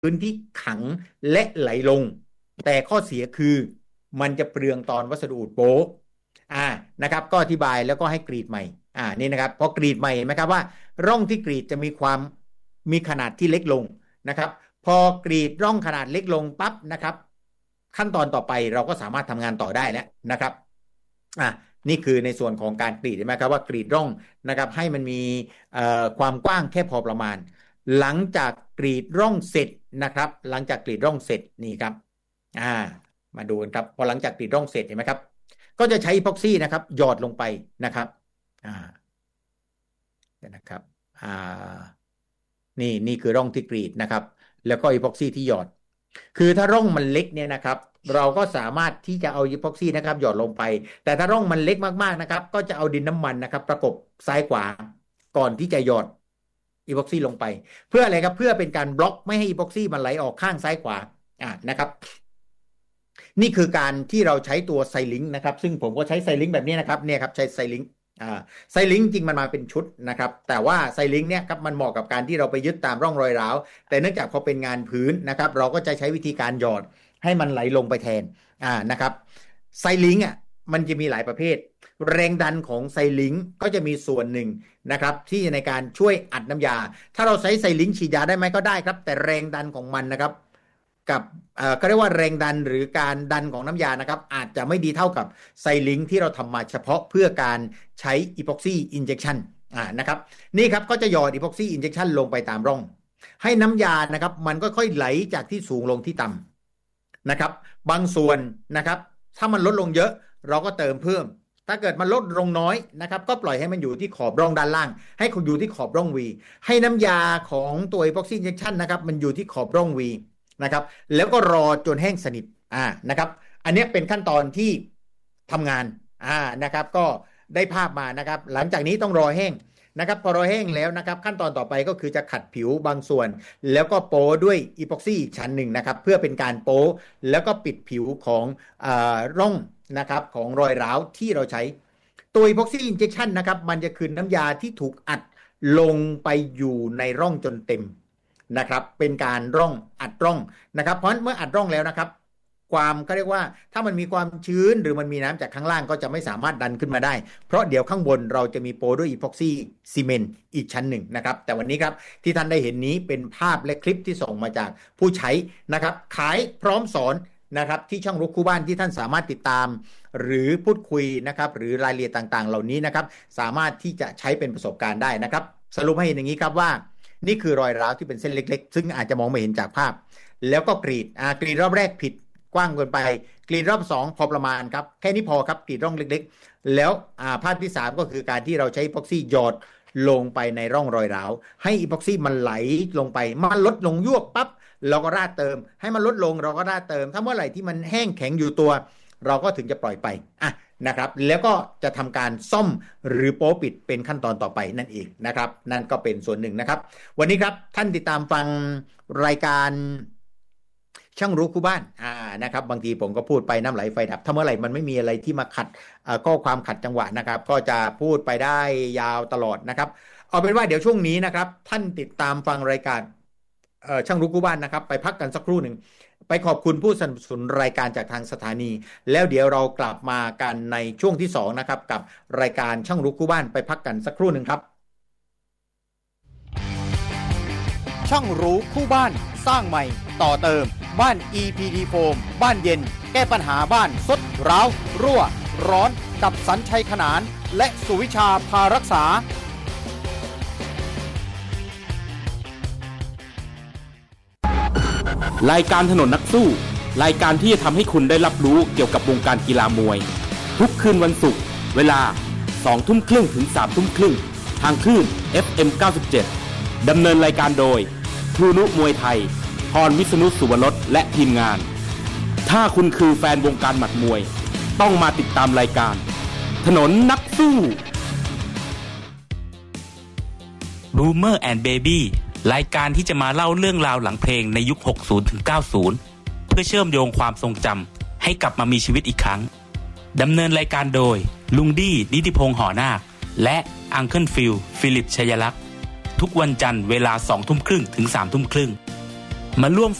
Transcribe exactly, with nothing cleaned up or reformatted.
พื้นที่ขังและไหลลงแต่ข้อเสียคือมันจะเปลืองตอนวัสดุอุดโป๊ะอ่านะครับก็อธิบายแล้วก็ให้กรีดใหม่อ่านี่นะครับพอกรีดใหม่เห็นไหมครับว่าร่องที่กรีดจะมีความมีขนาดที่เล็กลงนะครับพอกรีดร่องขนาดเล็กลงปั๊บนะครับขั้นตอนต่อไปเราก็สามารถทำงานต่อได้แล้วนะครับอ่านี่คือในส่วนของการกรีดใช่ไหมครับว่ากรีดร่องนะครับให้มันมีความกว้างแค่พอประมาณหลังจากกรีดร่องเสร็จนะครับหลังจากกรีดร่องเสร็จนี่ครับอ่ามาดูกันครับพอหลังจากกรีดร่องเสร็จเห็นไหมครับก็จะใช้อีพ็อกซี่นะครับหยอดลงไปนะครับอ่านะครับอ่านี่นี่คือร่องที่กรีดนะครับแล้วก็อีพ็อกซี่ที่หยอดคือถ้าร่องมันเล็กเนี่ยนะครับเราก็สามารถที่จะเอาอีพ็อกซี่นะครับหยอดลงไปแต่ถ้าร่องมันเล็กมากๆนะครับก็จะเอาดินน้ำมันนะครับประกบซ้ายขวาก่อนที่จะหยอดอีพ็อกซี่ลงไปเพื่ออะไรครับเพื่อเป็นการบล็อกไม่ให้อีพ็อกซี่มันไหลออกข้างซ้ายขวาอ่านะครับนี่คือการที่เราใช้ตัวไซลิงค์นะครับซึ่งผมก็ใช้ไซลิงค์แบบนี้นะครับเนี่ยครับใช้ไซลิงค์อ่าไซลิงค์จริงมันมาเป็นชุดนะครับแต่ว่าไซลิงค์เนี่ยครับมันเหมาะกับการที่เราไปยึดตามร่องรอยร้าวแต่เนื่องจากพอเป็นงานพื้นนะครับเราก็จะใช้วิธีการหยอดให้มันไหลลงไปแทนอ่านะครับไซลิงค์อ่ะมันจะมีหลายประเภทแรงดันของไซลิงค์ก็จะมีส่วนหนึ่งนะครับที่ในการช่วยอัดน้ำยาถ้าเราใช้ไซลิงค์ฉีดยาได้ไหมก็ได้ครับแต่แรงดันของมันนะครับกับเอ่อเขาเรียกว่าแรงดันหรือการดันของน้ำยานะครับอาจจะไม่ดีเท่ากับไซลิงค์ที่เราทำมาเฉพาะเพื่อการใช้อีพ็อกซี่อินเจคชันอ่านะครับนี่ครับก็จะหยอดอีพ็อกซี่อินเจคชันลงไปตามร่องให้น้ำยานะครับมันก็ค่อยไหลจากที่สูงลงที่ต่ำนะครับบางส่วนนะครับถ้ามันลดลงเยอะเราก็เติมเพิ่มถ้าเกิดมันลดลงน้อยนะครับก็ปล่อยให้มันอยู่ที่ขอบร่องด้านล่างให้คุณอยู่ที่ขอบร่อง V ให้น้ำยาของตัวอีพ็อกซี่อินเจคชันนะครับมันอยู่ที่ขอบร่อง Vนะครับแล้วก็รอจนแห้งสนิทอ่านะครับอันนี้เป็นขั้นตอนที่ทำงานอ่านะครับก็ได้ภาพมานะครับหลังจากนี้ต้องรอแห้งนะครับพอรอแห้งแล้วนะครับขั้นตอนต่อไปก็คือจะขัดผิวบางส่วนแล้วก็โป้ด้วยอีพ็อกซี่อีกชั้นหนึ่งนะครับเพื่อเป็นการโป้แล้วก็ปิดผิวของอ่าร่องนะครับของรอยร้าวที่เราใช้ตัวอีพ็อกซี่อินเจคชันนะครับมันจะคืนน้ำยาที่ถูกอัดลงไปอยู่ในร่องจนเต็มนะครับเป็นการร่องอัดร่องนะครับเพราะเมื่ออัดร่องแล้วนะครับความเขาเรียกว่าถ้ามันมีความชื้นหรือมันมีน้ำจากข้างล่างก็จะไม่สามารถดันขึ้นมาได้เพราะเดี๋ยวข้างบนเราจะมีโปรด้วยอีพ็อกซี่ซีเมนต์อีกชั้นหนึ่งนะครับแต่วันนี้ครับที่ท่านได้เห็นนี้เป็นภาพและคลิปที่ส่งมาจากผู้ใช้นะครับขายพร้อมสอนนะครับที่ช่องรู้คู่บ้านที่ท่านสามารถติดตามหรือพูดคุยนะครับหรือรายละเอียดต่างๆเหล่านี้นะครับสามารถที่จะใช้เป็นประสบการณ์ได้นะครับสรุปให้เห็นอย่างนี้ครับว่านี่คือรอยร้าวที่เป็นเส้นเล็กๆซึ่งอาจจะมองไม่เห็นจากภาพแล้วก็กรีดอ่ากรีดรอบแรกผิดกว้างเกินไปกรีดรอบสองพอประมาณครับแค่นี้พอครับกรีดร่องเล็กๆแล้วอ่าภาพที่สามก็คือการที่เราใช้อีพ็อกซี่หยอดลงไปในร่องรอยร้าวให้อีพ็อกซี่มันไหลลงไปมันลดลงยวบปั๊บเราก็ราดเติมให้มันลดลงเราก็ราดเติมถ้าเมื่อไหร่ที่มันแห้งแข็งอยู่ตัวเราก็ถึงจะปล่อยไปอ่ะนะครับแล้วก็จะทำการซ่อมหรือโป๊ปิดเป็นขั้นตอนต่อไปนั่นเองนะครับนั่นก็เป็นส่วนหนึ่งนะครับวันนี้ครับท่านติดตามฟังรายการช่างรู้คู่บ้านอ่านะครับบางทีผมก็พูดไปน้ำไหลไฟดับถ้าเมื่อไหร่มันไม่มีอะไรที่มาขัดก็ความขัดจังหวะนะครับก็จะพูดไปได้ยาวตลอดนะครับเอาเป็นว่าเดี๋ยวช่วงนี้นะครับท่านติดตามฟังรายการช่างรู้คู่บ้านนะครับไปพักกันสักครู่หนึ่งไปขอบคุณผู้สนับสนุนรายการจากทางสถานีแล้วเดี๋ยวเรากลับมากันในช่วงที่สองนะครับกับรายการช่างรู้คู่บ้านไปพักกันสักครู่หนึ่งครับช่างรู้คู่บ้านสร้างใหม่ต่อเติมบ้าน อี พี ดี Foam บ้านเย็นแก้ปัญหาบ้านซดร้าวรั่วร้อนกับสัญชัยขนานและสุวิชาพารักษารายการถนนนักสู้รายการที่จะทำให้คุณได้รับรู้เกี่ยวกับวงการกีฬามวยทุกคืนวันศุกร์เวลา สองทุ่มครึ่งถึง สามทุ่มครึ่งทางคลื่น เอฟ เอ็ม เก้าสิบเจ็ด ดำเนินรายการโดยครูนุมวยไทยพรวิษณุสุวรสและทีมงานถ้าคุณคือแฟนวงการหมัดมวยต้องมาติดตามรายการถนนนักสู้ Boomer and Baby รายการที่จะมาเล่าเรื่องราวหลังเพลงในยุค หกสิบถึงเก้าสิบ เพื่อเชื่อมโยงความทรงจำให้กลับมามีชีวิตอีกครั้งดำเนินรายการโดยลุงดี้นิติพงษ์หอนาคและอังเคิลฟิลฟิลิปชัยลักษณ์ทุกวันจันทร์เวลา สองทุ่มครึ่งถึง สามทุ่มครึ่งมาร่วม